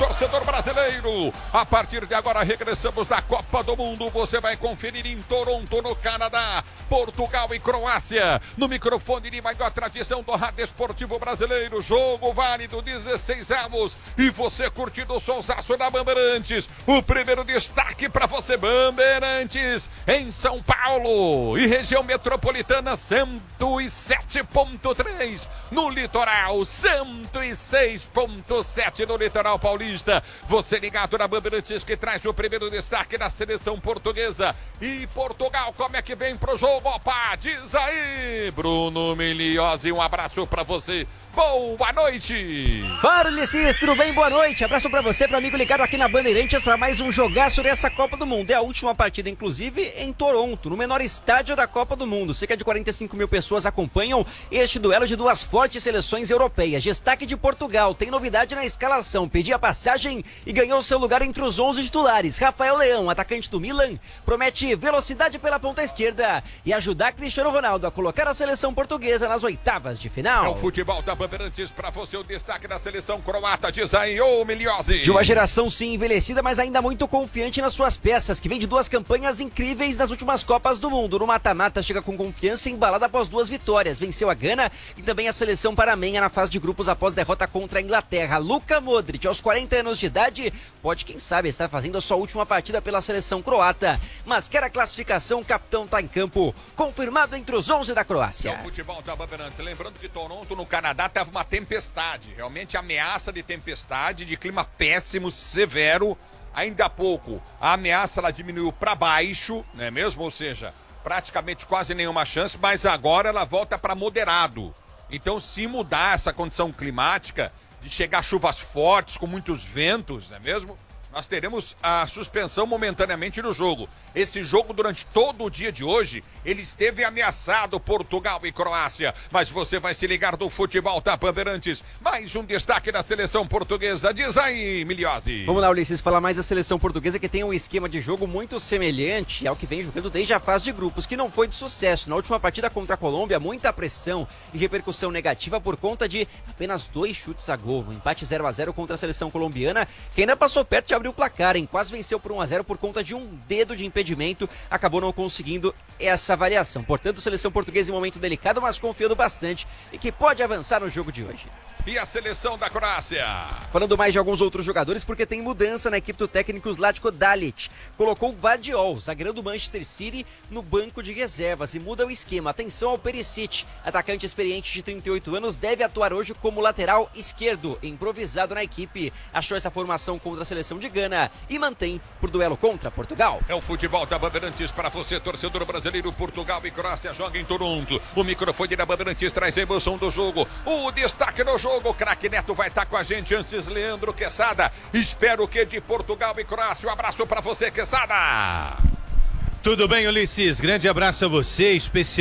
torcedor brasileiro. A partir de agora regressamos da Copa do Mundo. Você vai conferir em Toronto, no Canadá, Portugal e Croácia. No microfone de maior tradição do rádio esportivo brasileiro. Jogo válido, 16 avos. E você curtindo o sonsaço da Bandeirantes. O primeiro destaque para você, Bandeirantes, em São Paulo e região metropolitana, 107.3 no litoral, 106.7 no litoral paulista. Você ligado na Bandeirantes, que traz o primeiro destaque da seleção portuguesa. E Portugal, como é que vem pro jogo? Opa, diz aí, Bruno Miliozzi, um abraço pra você. Boa noite. Fala, Ulisses, tudo bem? Boa noite. Abraço pra você, pro amigo ligado aqui na Bandeirantes, pra mais um jogaço dessa Copa do Mundo. É a última partida, inclusive, em Toronto, no menor estádio da Copa do Mundo. Cerca de 45 mil pessoas acompanham este duelo de duas fortes seleções europeias. Destaque de Portugal, tem novidade na escalação, pediu a passagem e ganhou seu lugar entre os 11 titulares. Rafael Leão, atacante do Milan, promete velocidade pela ponta esquerda e ajudar Cristiano Ronaldo a colocar a seleção portuguesa nas oitavas de final. É o futebol da Bandeirantes para você, o destaque da seleção croata, diz aí, ô Miliozzi. De uma geração sim envelhecida, mas ainda muito confiante nas suas peças, que vem de duas campanhas incríveis nas últimas Copas do Mundo. No mata-mata chega com confiança e embalada após duas vitórias. Venceu a Gana e também a seleção panamenha na fase de grupos após derrota contra a Inglaterra. Luka Modric, aos 40 anos de idade, pode, quem sabe, estar fazendo a sua última partida pela seleção croata. Mas quer a classificação, o capitão tá em campo, confirmado entre os 11 da Croácia. É o futebol da Bandeirantes. Lembrando que Toronto, no Canadá, teve uma tempestade. Realmente ameaça de tempestade, de clima péssimo, severo. Ainda há pouco, a ameaça ela diminuiu para baixo, não é mesmo? Ou seja, praticamente quase nenhuma chance, mas agora ela volta para moderado. Então, se mudar essa condição climática, de chegar chuvas fortes, com muitos ventos, não é mesmo? Nós teremos a suspensão momentaneamente do jogo. Esse jogo, durante todo o dia de hoje, ele esteve ameaçado, Portugal e Croácia. Mas você vai se ligar do futebol da Bandeirantes. Mais um destaque da seleção portuguesa. Diz aí, Miliozzi. Vamos lá, Ulisses, falar mais da seleção portuguesa, que tem um esquema de jogo muito semelhante ao que vem jogando desde a fase de grupos, que não foi de sucesso. Na última partida contra a Colômbia, muita pressão e repercussão negativa por conta de apenas 2 chutes a gol. Um empate 0-0 contra a seleção colombiana, que ainda passou perto de abrir o placar, hein? Quase venceu por 1-0 por conta de um dedo de impedimento, acabou não conseguindo essa variação. Portanto, seleção portuguesa em momento delicado, mas confiando bastante e que pode avançar no jogo de hoje. E a seleção da Croácia? Falando mais de alguns outros jogadores, porque tem mudança na equipe do técnico Zlatko Dalic. Colocou o Gvardiol, zagueiro do Manchester City, no banco de reservas e muda o esquema. Atenção ao Perisic, atacante experiente de 38 anos, deve atuar hoje como lateral esquerdo, improvisado na equipe. Achou essa formação contra a seleção de Gana e mantém por duelo contra Portugal. É o futebol da Bandeirantes para você, torcedor brasileiro. Portugal e Croácia jogam em Toronto. O microfone da Bandeirantes traz a emoção do jogo. O destaque do jogo. O craque Neto vai estar com a gente antes, Leandro Quesada. Espero que de Portugal e Croácia. Um abraço para você, Quesada. Tudo bem, Ulisses? Grande abraço a você, especial.